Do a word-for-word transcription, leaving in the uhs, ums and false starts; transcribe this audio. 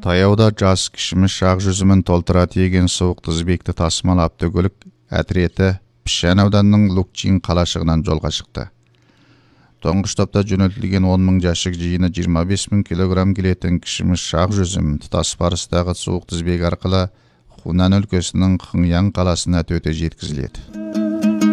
Таяуда жас кішіміз шақ жүзімін толтыра тиеген суық тізбекті тасымалап көлік әтіреті Пішен ауданының Лукчин қалашығынан жолға шықты. Тоңғыш топта жөнелтілген он мың жәшік жиыны жиырма бес мың килограмм келетін кішіміз шақ жүзім тұтас барыстағы суық тізбек арқылы Хунан өлкесінің Хыңян қаласына төте жеткізіледі.